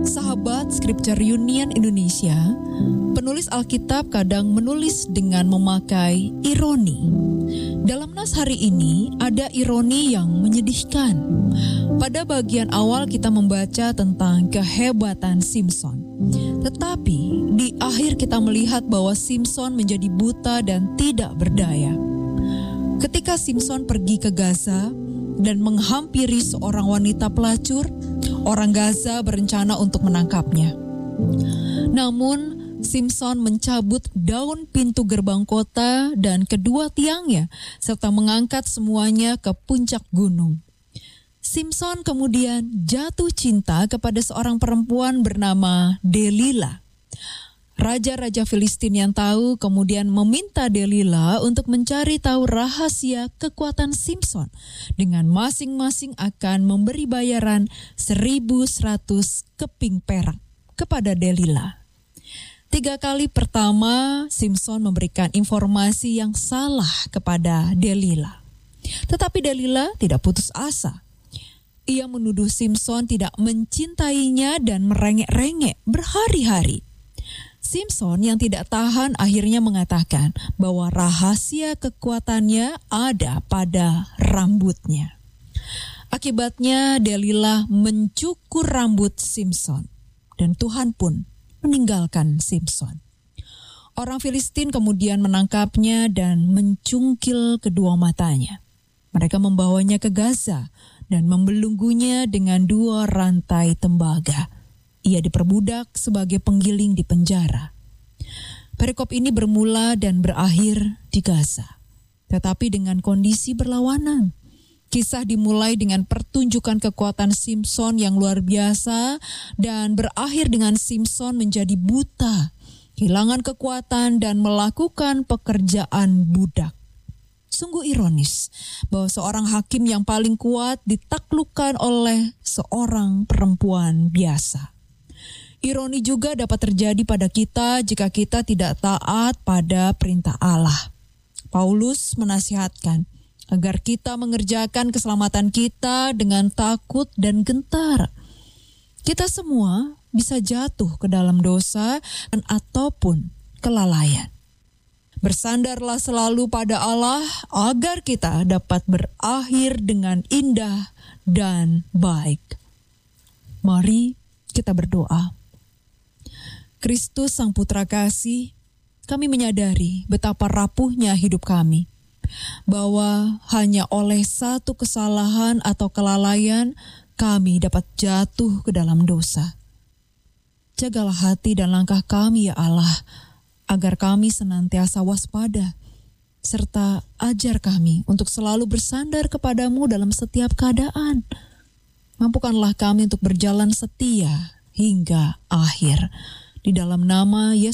Sahabat Scripture Union Indonesia, penulis Alkitab kadang menulis dengan memakai ironi. Dalam nas hari ini ada ironi yang menyedihkan. Pada bagian awal kita membaca tentang kehebatan Simson. Tetapi di akhir kita melihat bahwa Simson menjadi buta dan tidak berdaya. Ketika Simson pergi ke Gaza dan menghampiri seorang wanita pelacur, orang Gaza berencana untuk menangkapnya. Namun, Simson mencabut daun pintu gerbang kota dan kedua tiangnya, serta mengangkat semuanya ke puncak gunung. Simson kemudian jatuh cinta kepada seorang perempuan bernama Delila. Raja-raja Filistin yang tahu kemudian meminta Delila untuk mencari tahu rahasia kekuatan Simson dengan masing-masing akan memberi bayaran 1.100 keping perak kepada Delila. 3 kali pertama Simson memberikan informasi yang salah kepada Delila. Tetapi Delila tidak putus asa. Ia menuduh Simson tidak mencintainya dan merengek-rengek berhari-hari. Simson yang tidak tahan akhirnya mengatakan bahwa rahasia kekuatannya ada pada rambutnya. Akibatnya Delila mencukur rambut Simson dan Tuhan pun meninggalkan Simson. Orang Filistin kemudian menangkapnya dan mencungkil kedua matanya. Mereka membawanya ke Gaza dan membelenggunya dengan 2 rantai tembaga. Ia diperbudak sebagai penggiling di penjara. Perikop ini bermula dan berakhir di Gaza, tetapi dengan kondisi berlawanan. Kisah dimulai dengan pertunjukan kekuatan Simson yang luar biasa dan berakhir dengan Simson menjadi buta, kehilangan kekuatan dan melakukan pekerjaan budak. Sungguh ironis bahwa seorang hakim yang paling kuat ditaklukkan oleh seorang perempuan biasa. Ironi juga dapat terjadi pada kita jika kita tidak taat pada perintah Allah. Paulus menasihatkan agar kita mengerjakan keselamatan kita dengan takut dan gentar. Kita semua bisa jatuh ke dalam dosa dan ataupun kelalaian. Bersandarlah selalu pada Allah agar kita dapat berakhir dengan indah dan baik. Mari kita berdoa. Kristus Sang Putra Kasih, kami menyadari betapa rapuhnya hidup kami, bahwa hanya oleh satu kesalahan atau kelalaian kami dapat jatuh ke dalam dosa. Jagalah hati dan langkah kami ya Allah, agar kami senantiasa waspada, serta ajar kami untuk selalu bersandar kepadamu dalam setiap keadaan. Mampukanlah kami untuk berjalan setia hingga akhir. Di dalam nama Yesus